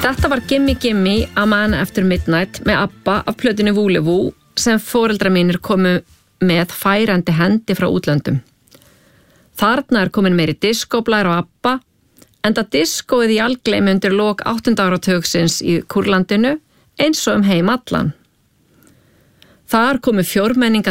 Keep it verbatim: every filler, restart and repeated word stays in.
Þetta var Gimme Gimme A Man After Midnight með ABBA af plötunni Voulez-Vous sem foreldrar mínir komu með færandi hendi frá útlöndum. Þarna er komin meiri diskóblæður á ABBA, enda diskóið í algleimi undir lok áttunda áratugsins í Kúrlandinu eins og um heim allan. Þar komu fjórmenninga